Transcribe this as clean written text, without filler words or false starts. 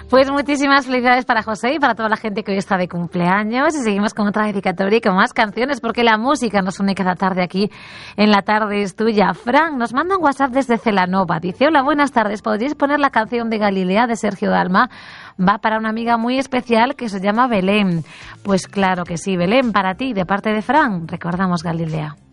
Pues muchísimas felicidades para José y para toda la gente que hoy está de cumpleaños. Y seguimos con otra dedicatoria y con más canciones, porque la música nos une cada tarde aquí en La Tarde es Tuya. Fran nos manda un WhatsApp desde Celanova. Dice: hola, buenas tardes. ¿Podríais poner la canción de Galilea de Sergio Dalma? Va para una amiga muy especial que se llama Belén. Pues claro que sí, Belén, para ti, de parte de Fran. Recordamos Galilea.